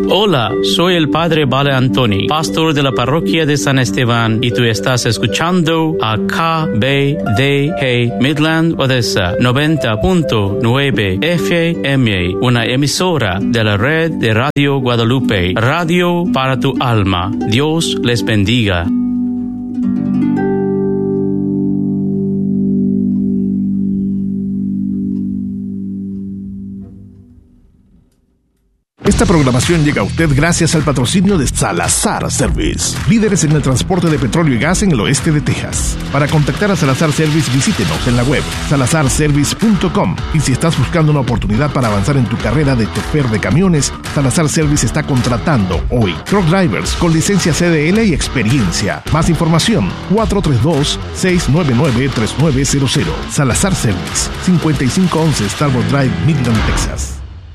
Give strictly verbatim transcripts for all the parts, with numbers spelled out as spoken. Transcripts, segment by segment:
Hola, soy el Padre Vale Antoni, pastor de la parroquia de San Esteban, y tú estás escuchando a K B D G Midland Odessa noventa punto nueve F M, una emisora de la red de Radio Guadalupe, radio para tu alma. Dios les bendiga. Esta programación llega a usted gracias al patrocinio de Salazar Service, líderes en el transporte de petróleo y gas en el oeste de Texas. Para contactar a Salazar Service, visítenos en la web salazar service punto com. Y si estás buscando una oportunidad para avanzar en tu carrera de chofer de camiones, Salazar Service está contratando hoy truck drivers con licencia C D L y experiencia. Más información, cuatro tres dos, seis nueve nueve, tres nueve cero cero. Salazar Service, cincuenta y cinco once Starboard Drive, Midland, Texas.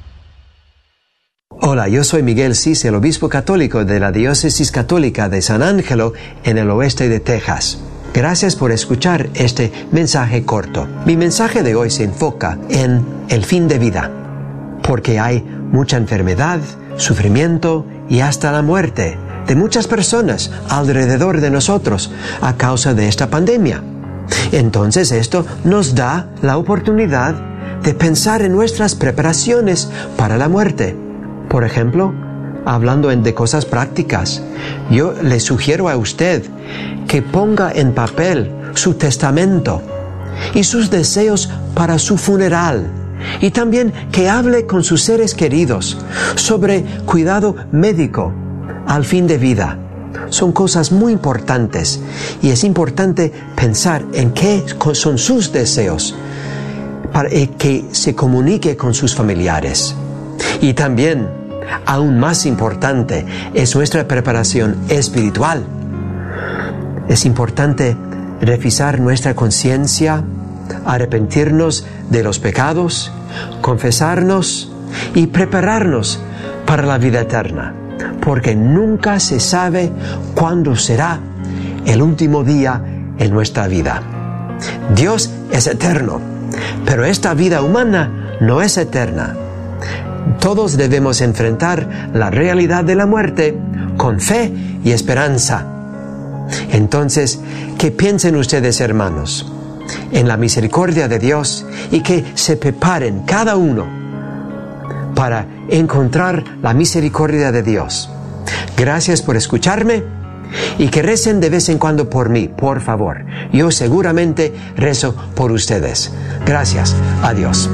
Hola, yo soy Miguel Cis, el obispo católico de la Diócesis Católica de San Ángelo en el oeste de Texas. Gracias por escuchar este mensaje corto. Mi mensaje de hoy se enfoca en el fin de vida, porque hay mucha enfermedad, sufrimiento y hasta la muerte de muchas personas alrededor de nosotros a causa de esta pandemia. Entonces esto nos da la oportunidad de pensar en nuestras preparaciones para la muerte. Por ejemplo, hablando de cosas prácticas, yo le sugiero a usted que ponga en papel su testamento y sus deseos para su funeral, y también que hable con sus seres queridos sobre cuidado médico al fin de vida. Son cosas muy importantes y es importante pensar en qué son sus deseos para que se comunique con sus familiares. Y también, aún más importante, es nuestra preparación espiritual. Es importante revisar nuestra conciencia, arrepentirnos de los pecados, confesarnos y prepararnos para la vida eterna, porque nunca se sabe cuándo será el último día en nuestra vida. Dios es eterno, pero esta vida humana no es eterna. Todos debemos enfrentar la realidad de la muerte con fe y esperanza. Entonces, ¿qué piensen ustedes, hermanos, en la misericordia de Dios, y que se preparen cada uno para encontrar la misericordia de Dios? Gracias por escucharme y que recen de vez en cuando por mí, por favor. Yo seguramente rezo por ustedes. Gracias. Adiós.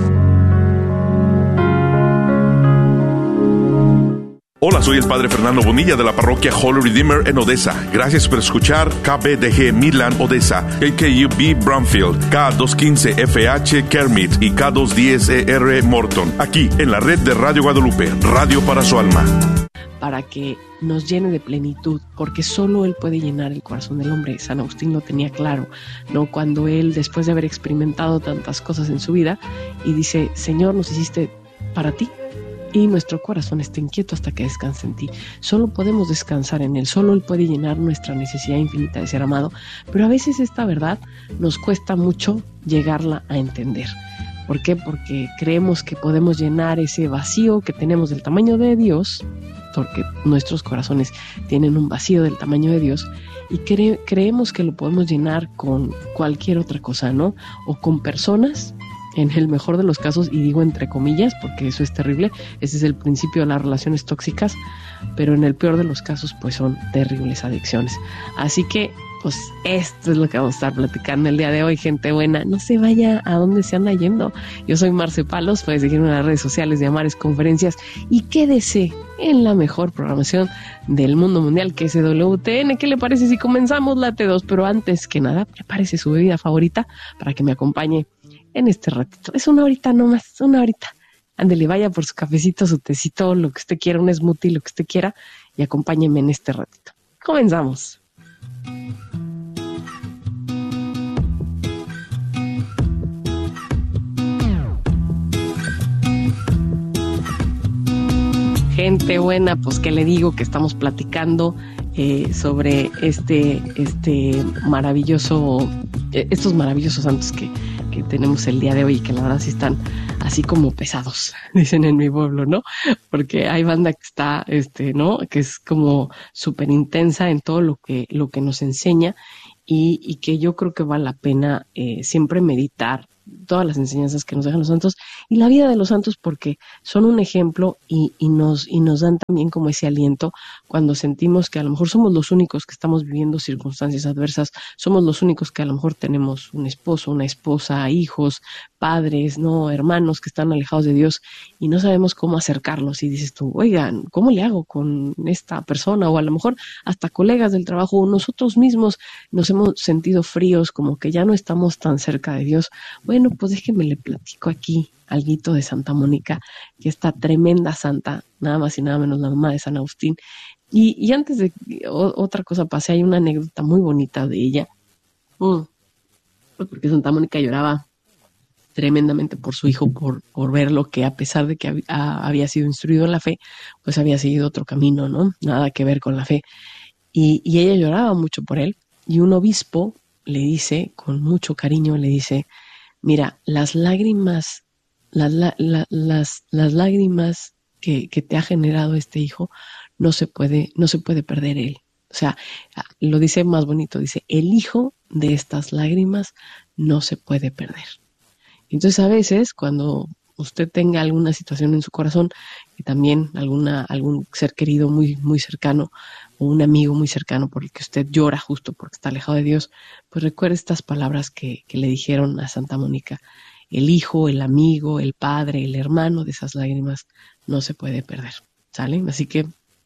Hola, soy el Padre Fernando Bonilla de la parroquia Holy Redeemer en Odessa. Gracias por escuchar K B D G Midland Odessa, K K U B Brownfield, K doscientos quince F H Kermit y K doscientos diez E R Morton, aquí en la red de Radio Guadalupe, radio para su alma. Para que nos llene de plenitud, porque solo Él puede llenar el corazón del hombre. San Agustín lo tenía claro, ¿no? Cuando él, después de haber experimentado tantas cosas en su vida, y dice: Señor, nos hiciste para ti, y nuestro corazón está inquieto hasta que descanse en ti. Solo podemos descansar en Él, solo Él puede llenar nuestra necesidad infinita de ser amado, pero a veces esta verdad nos cuesta mucho llegarla a entender. ¿Por qué? Porque creemos que podemos llenar ese vacío que tenemos del tamaño de Dios, porque nuestros corazones tienen un vacío del tamaño de Dios, y cre- creemos que lo podemos llenar con cualquier otra cosa, ¿no? O con personas, en el mejor de los casos, y digo entre comillas porque eso es terrible, ese es el principio de las relaciones tóxicas, pero en el peor de los casos pues son terribles adicciones. Así que pues esto es lo que vamos a estar platicando el día de hoy, gente buena. No se vaya a dónde se anda yendo. Yo soy Marce Palos, puedes seguirme en las redes sociales de Amares Conferencias, y quédese en la mejor programación del mundo mundial, que es W T N. ¿Qué le parece si comenzamos la T dos? Pero antes que nada, prepárese su bebida favorita para que me acompañe en este ratito. Es una horita nomás, una horita. Ándele, vaya por su cafecito, su tecito, lo que usted quiera, un smoothie, lo que usted quiera, y acompáñeme en este ratito. Comenzamos. Gente buena, pues que le digo que estamos platicando eh, sobre este, este maravilloso, eh, estos maravillosos santos que, que que tenemos el día de hoy, que la verdad sí están así como pesados, dicen en mi pueblo, ¿no? Porque hay banda que está, este, ¿no? Que es como súper intensa en todo lo que, lo que nos enseña y, y que yo creo que vale la pena eh, siempre meditar todas las enseñanzas que nos dejan los santos y la vida de los santos, porque son un ejemplo y, y nos y nos dan también como ese aliento cuando sentimos que a lo mejor somos los únicos que estamos viviendo circunstancias adversas, somos los únicos que a lo mejor tenemos un esposo, una esposa, hijos, padres, no, hermanos que están alejados de Dios y no sabemos cómo acercarlos y dices tú, oigan, ¿cómo le hago con esta persona? O a lo mejor hasta colegas del trabajo o nosotros mismos nos hemos sentido fríos, como que ya no estamos tan cerca de Dios. Bueno, pues déjenme le platico aquí alguito de Santa Mónica, que esta tremenda santa, nada más y nada menos la mamá de San Agustín. Y, y antes de o, otra cosa pase, hay una anécdota muy bonita de ella, mm, porque Santa Mónica lloraba tremendamente por su hijo, por, por verlo que a pesar de que hab, a, había sido instruido en la fe, pues había seguido otro camino, ¿no? Nada que ver con la fe. Y, y ella lloraba mucho por él. Y un obispo le dice, con mucho cariño, le dice, mira, las lágrimas, las, la, la, las, las lágrimas que, que te ha generado este hijo, no se puede, no se puede perder él. O sea, lo dice más bonito, dice, el hijo de estas lágrimas no se puede perder. Entonces a veces cuando usted tenga alguna situación en su corazón y también alguna, algún ser querido muy, muy cercano o un amigo muy cercano por el que usted llora justo porque está alejado de Dios, pues recuerde estas palabras que, que le dijeron a Santa Mónica. El hijo, el amigo, el padre, el hermano de esas lágrimas no se puede perder, ¿sale? Así que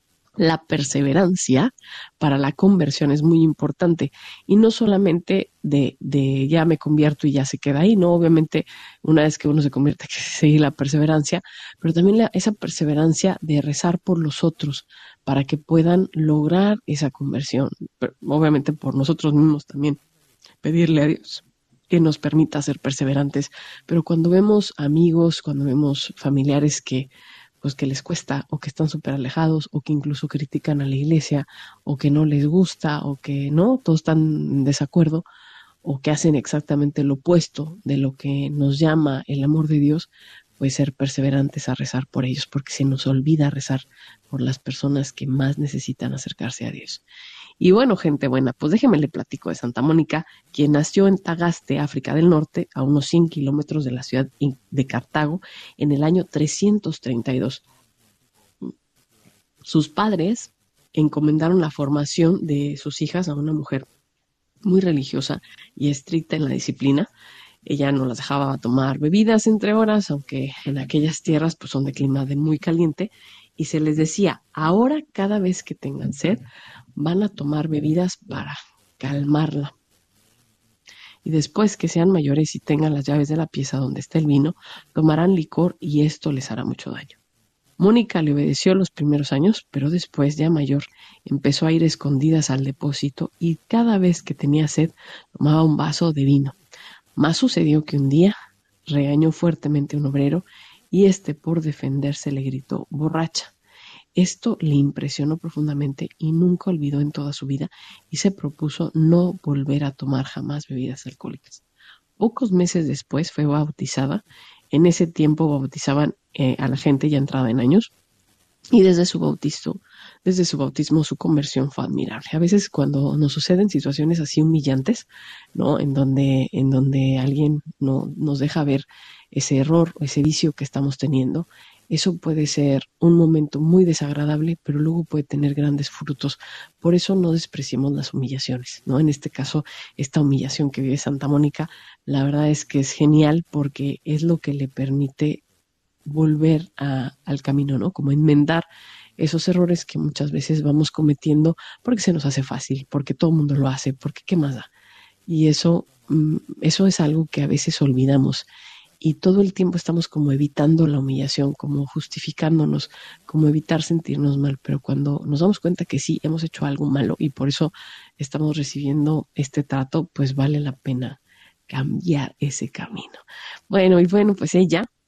la perseverancia para la conversión es muy importante y no solamente de, de ya me convierto y ya se queda ahí, no, obviamente una vez que uno se convierte hay que seguir la perseverancia, pero también la, esa perseverancia de rezar por los otros para que puedan lograr esa conversión, pero obviamente por nosotros mismos también, pedirle a Dios que nos permita ser perseverantes, pero cuando vemos amigos, cuando vemos familiares que pues que les cuesta o que están súper alejados o que incluso critican a la iglesia o que no les gusta o que no, todos están en desacuerdo o que hacen exactamente lo opuesto de lo que nos llama el amor de Dios, pues ser perseverantes a rezar por ellos, porque se nos olvida rezar por las personas que más necesitan acercarse a Dios. Y bueno, gente buena, pues déjenme le platico de Santa Mónica, quien nació en Tagaste, África del Norte, a unos cien kilómetros de la ciudad de Cartago, en el año trescientos treinta y dos. Sus padres encomendaron la formación de sus hijas a una mujer muy religiosa y estricta en la disciplina. Ella no las dejaba tomar bebidas entre horas, aunque en aquellas tierras pues son de clima de muy caliente, y se les decía, ahora cada vez que tengan sed, van a tomar bebidas para calmarla. Y después que sean mayores y tengan las llaves de la pieza donde está el vino, tomarán licor y esto les hará mucho daño. Mónica le obedeció los primeros años, pero después, ya mayor, empezó a ir escondidas al depósito y cada vez que tenía sed, tomaba un vaso de vino. Más sucedió que un día regañó fuertemente a un obrero y este, por defenderse, le gritó borracha. Esto le impresionó profundamente y nunca olvidó en toda su vida y se propuso no volver a tomar jamás bebidas alcohólicas. Pocos meses después fue bautizada. En ese tiempo bautizaban eh, a la gente ya entrada en años y desde su bautizo, desde su bautismo su conversión fue admirable. A veces cuando nos suceden situaciones así humillantes, ¿no? En donde, en donde alguien no nos deja ver ese error, ese vicio que estamos teniendo, eso puede ser un momento muy desagradable, pero luego puede tener grandes frutos. Por eso no despreciemos las humillaciones, ¿no? En este caso, esta humillación que vive Santa Mónica, la verdad es que es genial porque es lo que le permite volver a, al camino, ¿no? Como enmendar esos errores que muchas veces vamos cometiendo porque se nos hace fácil, porque todo el mundo lo hace, porque ¿qué más da? Y eso, eso es algo que a veces olvidamos. Y todo el tiempo estamos como evitando la humillación, como justificándonos, como evitar sentirnos mal. Pero cuando nos damos cuenta que sí, hemos hecho algo malo y por eso estamos recibiendo este trato, pues vale la pena cambiar ese camino. Bueno, y bueno, pues ella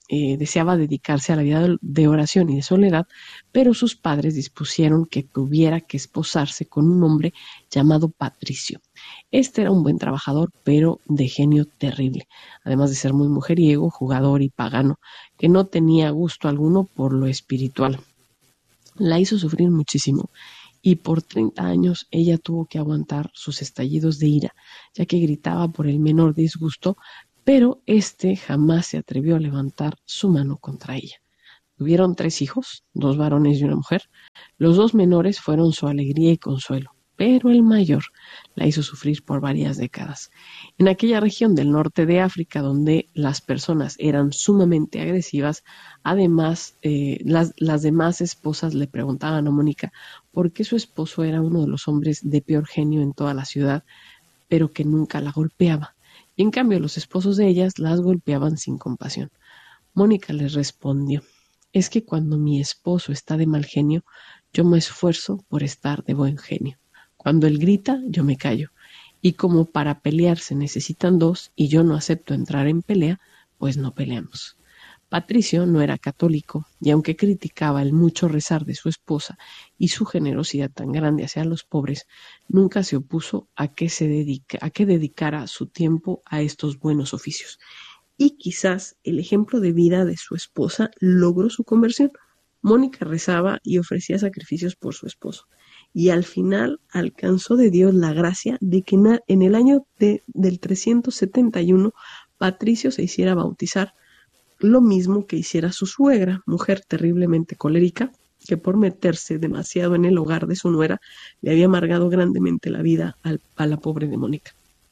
eh, deseaba dedicarse a la vida de oración y de soledad, pero sus padres dispusieron que tuviera que esposarse con un hombre llamado Patricio. Este era un buen trabajador, pero de genio terrible, además de ser muy mujeriego, jugador y pagano, que no tenía gusto alguno por lo espiritual. La hizo sufrir muchísimo, y por treinta años ella tuvo que aguantar sus estallidos de ira, ya que gritaba por el menor disgusto, pero éste jamás se atrevió a levantar su mano contra ella. Tuvieron tres hijos, dos varones y una mujer. Los dos menores fueron su alegría y consuelo, pero el mayor la hizo sufrir por varias décadas. En aquella región del norte de África, donde las personas eran sumamente agresivas, además, eh, las, las demás esposas le preguntaban a Mónica por qué su esposo era uno de los hombres de peor genio en toda la ciudad, pero que nunca la golpeaba. Y en cambio los esposos de ellas las golpeaban sin compasión. Mónica les respondió: es que cuando mi esposo está de mal genio, yo me esfuerzo por estar de buen genio. Cuando él grita, yo me callo. Y como para pelear se necesitan dos y yo no acepto entrar en pelea, pues no peleamos. Patricio no era católico, y aunque criticaba el mucho rezar de su esposa y su generosidad tan grande hacia los pobres, nunca se opuso a que, se dedica, a que dedicara su tiempo a estos buenos oficios. Y quizás el ejemplo de vida de su esposa logró su conversión. Mónica rezaba y ofrecía sacrificios por su esposo, y al final alcanzó de Dios la gracia de que en el año de, del trescientos setenta y uno Patricio se hiciera bautizar, lo mismo que hiciera su suegra, mujer terriblemente colérica, que por meterse demasiado en el hogar de su nuera le había amargado grandemente la vida al, a la pobre de Mónica.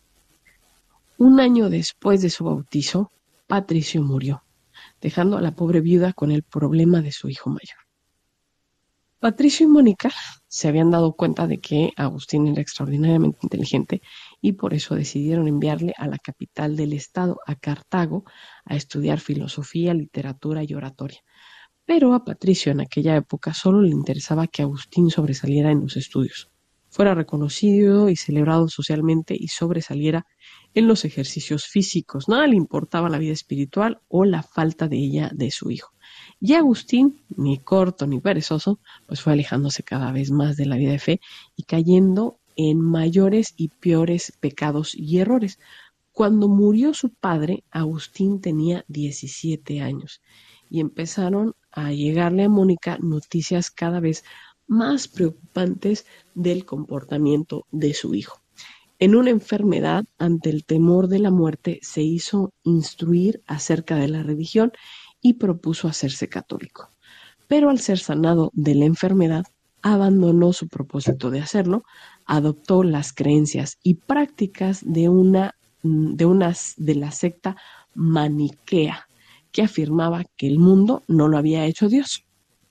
Un año después de su bautizo, Patricio murió, dejando a la pobre viuda con el problema de su hijo mayor. Patricio y Mónica se habían dado cuenta de que Agustín era extraordinariamente inteligente y por eso decidieron enviarle a la capital del estado, a Cartago, a estudiar filosofía, literatura y oratoria. Pero a Patricio en aquella época solo le interesaba que Agustín sobresaliera en los estudios, fuera reconocido y celebrado socialmente y sobresaliera en los ejercicios físicos. Nada le importaba la vida espiritual o la falta de ella de su hijo. Y Agustín, ni corto ni perezoso, pues fue alejándose cada vez más de la vida de fe y cayendo en mayores y peores pecados y errores. Cuando murió su padre, Agustín tenía diecisiete años y empezaron a llegarle a Mónica noticias cada vez más preocupantes del comportamiento de su hijo. En una enfermedad, ante el temor de la muerte, se hizo instruir acerca de la religión y propuso hacerse católico. Pero al ser sanado de la enfermedad, abandonó su propósito de hacerlo, adoptó las creencias y prácticas de una de, una, de la secta maniquea, que afirmaba que el mundo no lo había hecho Dios,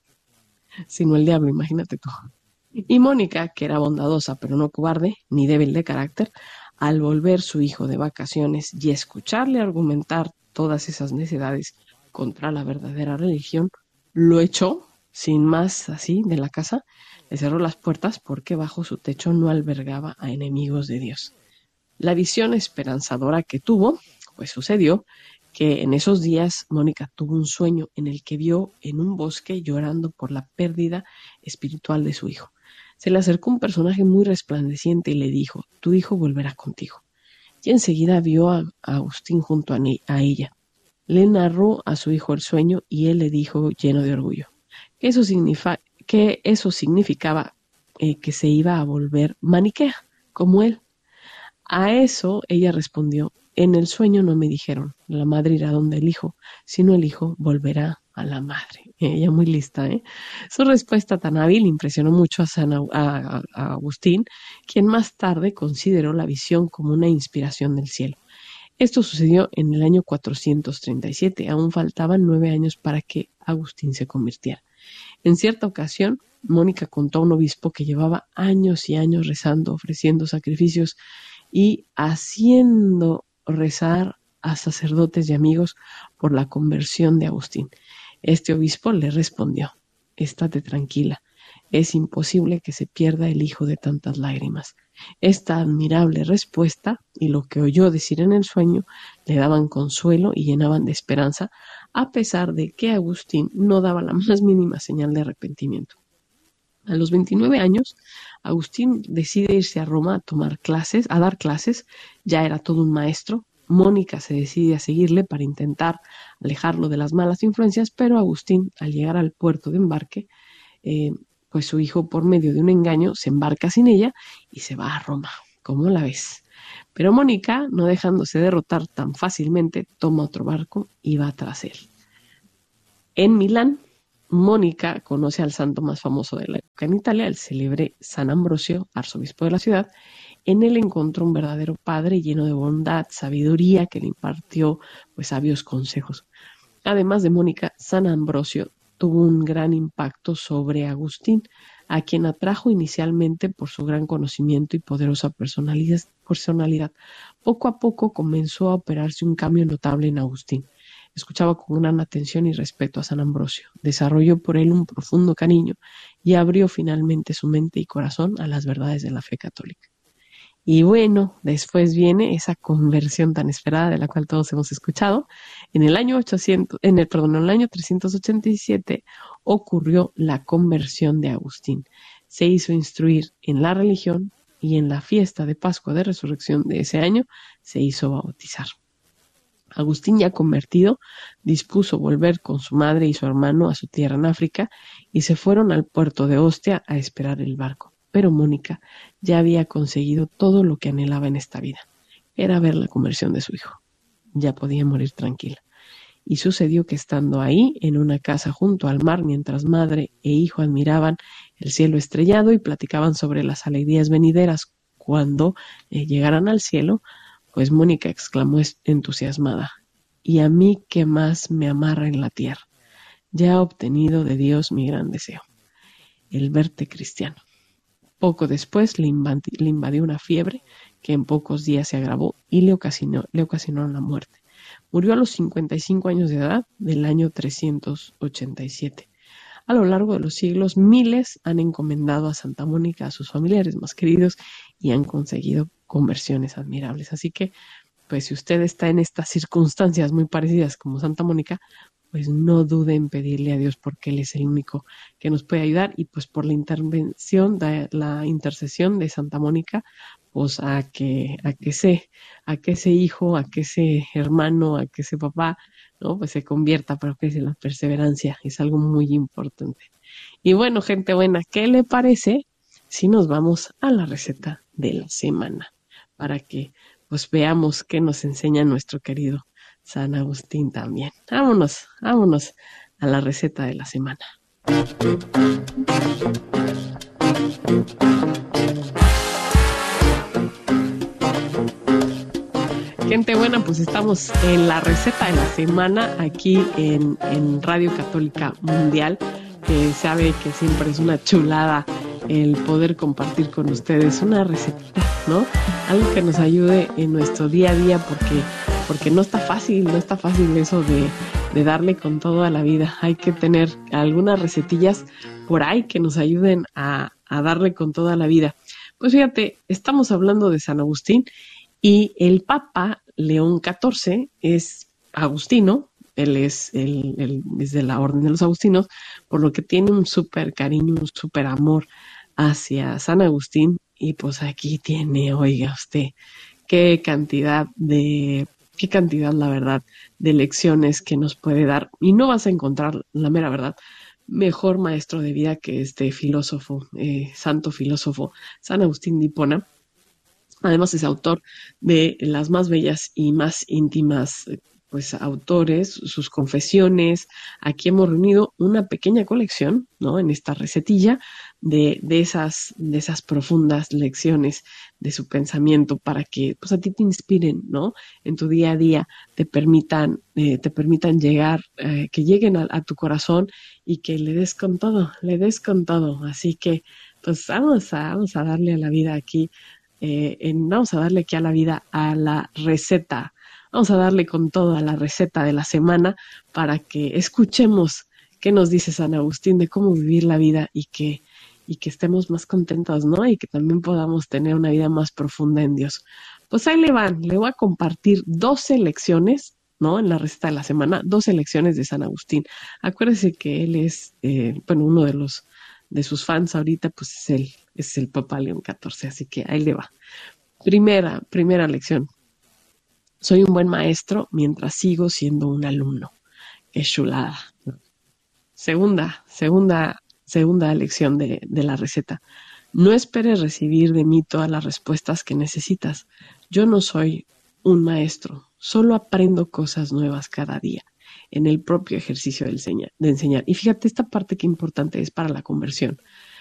sino el diablo, imagínate tú. Y Mónica, que era bondadosa pero no cobarde ni débil de carácter, al volver su hijo de vacaciones y escucharle argumentar todas esas necedades contra la verdadera religión, lo echó sin más así de la casa, le cerró las puertas porque bajo su techo no albergaba a enemigos de Dios. La visión esperanzadora que tuvo, pues sucedió que en esos días Mónica tuvo un sueño en el que vio en un bosque llorando por la pérdida espiritual de su hijo. Se le acercó un personaje muy resplandeciente y le dijo: tu hijo volverá contigo. Y enseguida vio a, a Agustín junto a, ne- a ella. Le narró a su hijo el sueño y él le dijo, lleno de orgullo, que eso, significa, que eso significaba eh, que se iba a volver maniquea, como él. A eso ella respondió: en el sueño no me dijeron, la madre irá donde el hijo, sino el hijo volverá a la madre. Ella muy lista, ¿eh? Su respuesta tan hábil impresionó mucho a, San, a, a, a Agustín, quien más tarde consideró la visión como una inspiración del cielo. Esto sucedió en el año cuatrocientos treinta y siete, aún faltaban nueve años para que Agustín se convirtiera. En cierta ocasión, Mónica contó a un obispo que llevaba años y años rezando, ofreciendo sacrificios y haciendo rezar a sacerdotes y amigos por la conversión de Agustín. Este obispo le respondió: estate tranquila, es imposible que se pierda el hijo de tantas lágrimas. Esta admirable respuesta y lo que oyó decir en el sueño le daban consuelo y llenaban de esperanza, a pesar de que Agustín no daba la más mínima señal de arrepentimiento. A los veintinueve años, Agustín decide irse a Roma a tomar clases, a dar clases, ya era todo un maestro. Mónica se decide a seguirle para intentar alejarlo de las malas influencias, pero Agustín, al llegar al puerto de embarque, eh, pues su hijo, por medio de un engaño, se embarca sin ella y se va a Roma. ¿Cómo la ves? Pero Mónica, no dejándose derrotar tan fácilmente, toma otro barco y va tras él. En Milán, Mónica conoce al santo más famoso de la época en Italia, el célebre San Ambrosio, arzobispo de la ciudad. En él encontró un verdadero padre lleno de bondad, sabiduría, que le impartió pues sabios consejos. Además de Mónica, San Ambrosio tuvo un gran impacto sobre Agustín, a quien atrajo inicialmente por su gran conocimiento y poderosa personalidad. personalidad. Poco a poco comenzó a operarse un cambio notable en Agustín. Escuchaba con gran atención y respeto a San Ambrosio, desarrolló por él un profundo cariño y abrió finalmente su mente y corazón a las verdades de la fe católica. Y bueno, después viene esa conversión tan esperada de la cual todos hemos escuchado. En el año ochocientos, en el, perdón, en el año trescientos ochenta y siete ocurrió la conversión de Agustín. Se hizo instruir en la religión y en la fiesta de Pascua de Resurrección de ese año se hizo bautizar. Agustín, ya convertido, dispuso volver con su madre y su hermano a su tierra en África y se fueron al puerto de Ostia a esperar el barco. Pero Mónica ya había conseguido todo lo que anhelaba en esta vida. Era ver la conversión de su hijo. Ya podía morir tranquila. Y sucedió que estando ahí, en una casa junto al mar, mientras madre e hijo admiraban el cielo estrellado y platicaban sobre las alegrías venideras cuando eh, llegaran al cielo, pues Mónica exclamó entusiasmada: «¿Y a mí qué más me amarra en la tierra? Ya he obtenido de Dios mi gran deseo, el verte cristiano». Poco después le invadió una fiebre que en pocos días se agravó y le ocasionó, le ocasionó la muerte. Murió a los cincuenta y cinco años de edad del año trescientos ochenta y siete. A lo largo de los siglos, miles han encomendado a Santa Mónica a sus familiares más queridos y han conseguido conversiones admirables. Así que, pues si usted está en estas circunstancias muy parecidas como Santa Mónica, pues no dude en pedirle a Dios, porque Él es el único que nos puede ayudar, y pues por la intervención, de la intercesión de Santa Mónica, pues a que, a que ese, a que ese hijo, a que ese hermano, a que ese papá, ¿no? Pues se convierta, pero que la perseverancia es algo muy importante. Y bueno, gente buena, ¿qué le parece si nos vamos a la receta de la semana? Para que pues veamos qué nos enseña nuestro querido San Agustín también. Vámonos, vámonos a la receta de la semana. Gente buena, pues estamos en la receta de la semana aquí en, en Radio Católica Mundial, que sabe que siempre es una chulada el poder compartir con ustedes una recetita, ¿no? Algo que nos ayude en nuestro día a día, porque porque no está fácil, no está fácil eso de, de darle con todo a la vida. Hay que tener algunas recetillas por ahí que nos ayuden a, a darle con toda la vida. Pues fíjate, estamos hablando de San Agustín y el Papa León catorce es agustino. Él es, el, el, es de la Orden de los Agustinos, por lo que tiene un súper cariño, un súper amor hacia San Agustín. Y pues aquí tiene, oiga usted, qué cantidad de... qué cantidad, la verdad, de lecciones que nos puede dar. Y no vas a encontrar, la mera verdad, mejor maestro de vida que este filósofo, eh, santo filósofo, San Agustín de Hipona. Además es autor de las más bellas y más íntimas pues autores, sus confesiones. Aquí hemos reunido una pequeña colección, ¿no? En esta recetilla de, de esas, de esas profundas lecciones de su pensamiento, para que pues a ti te inspiren, ¿no? En tu día a día, te permitan, eh, te permitan llegar, eh, que lleguen a, a tu corazón y que le des con todo, le des con todo. Así que pues vamos a, vamos a darle a la vida aquí, eh, en, vamos a darle aquí a la vida a la receta. Vamos a darle con todo a la receta de la semana para que escuchemos qué nos dice San Agustín de cómo vivir la vida y que, y que estemos más contentos, ¿no? Y que también podamos tener una vida más profunda en Dios. Pues ahí le van, le voy a compartir doce lecciones, ¿no? En la receta de la semana, doce lecciones de San Agustín. Acuérdese que él es, eh, bueno, uno de los de sus fans ahorita, pues es el, es el Papa León catorce, así que ahí le va. Primera, primera lección. Soy un buen maestro mientras sigo siendo un alumno. Qué chulada. Segunda, segunda, segunda lección de, de la receta. No esperes recibir de mí todas las respuestas que necesitas. Yo no soy un maestro, solo aprendo cosas nuevas cada día en el propio ejercicio de enseñar. De enseñar. Y fíjate, esta parte que importante es para la conversión.